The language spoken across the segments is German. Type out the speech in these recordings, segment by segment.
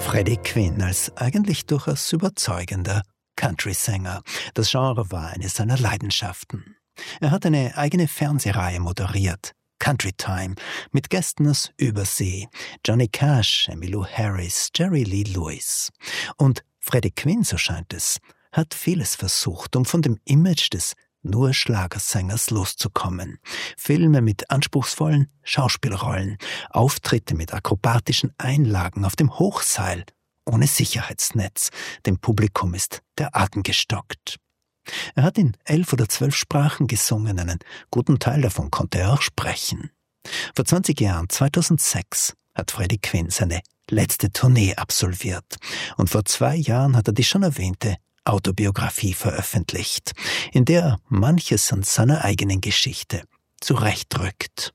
Freddie Quinn als eigentlich durchaus überzeugender Country-Sänger. Das Genre war eine seiner Leidenschaften. Er hat eine eigene Fernsehreihe moderiert, Country Time, mit Gästen aus Übersee, Johnny Cash, Emmylou Harris, Jerry Lee Lewis. Und Freddie Quinn, so scheint es, hat vieles versucht, um von dem Image des nur Schlagersängers loszukommen. Filme mit anspruchsvollen Schauspielrollen, Auftritte mit akrobatischen Einlagen auf dem Hochseil, ohne Sicherheitsnetz. Dem Publikum ist der Atem gestockt. Er hat in 11 oder 12 Sprachen gesungen, einen guten Teil davon konnte er auch sprechen. Vor 20 Jahren, 2006, hat Freddie Quinn seine letzte Tournee absolviert. Und vor 2 Jahren hat er die schon erwähnte Autobiografie veröffentlicht, in der er manches an seiner eigenen Geschichte zurechtrückt.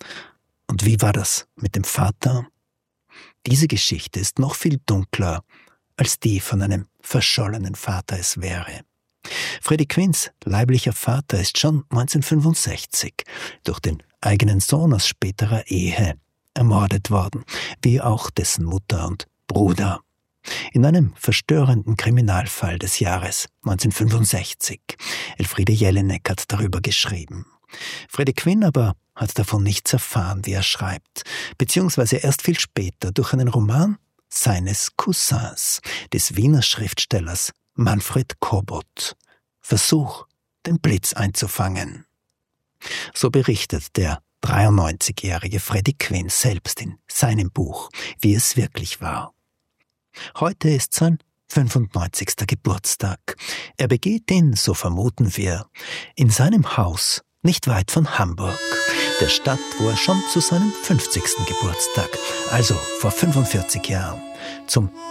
Und wie war das mit dem Vater? Diese Geschichte ist noch viel dunkler, als die von einem verschollenen Vater es wäre. Freddie Quinns leiblicher Vater ist schon 1965 durch den eigenen Sohn aus späterer Ehe ermordet worden, wie auch dessen Mutter und Bruder. In einem verstörenden Kriminalfall des Jahres 1965. Elfriede Jelinek hat darüber geschrieben. Freddie Quinn aber hat davon nichts erfahren, wie er schreibt, beziehungsweise erst viel später durch einen Roman seines Cousins, des Wiener Schriftstellers Manfred Kobot. Versuch, den Blitz einzufangen. So berichtet der 93-jährige Freddie Quinn selbst in seinem Buch, wie es wirklich war. Heute ist sein 95. Geburtstag. Er begeht ihn, so vermuten wir, in seinem Haus, nicht weit von Hamburg, der Stadt, wo er schon zu seinem 50. Geburtstag, also vor 45 Jahren, zum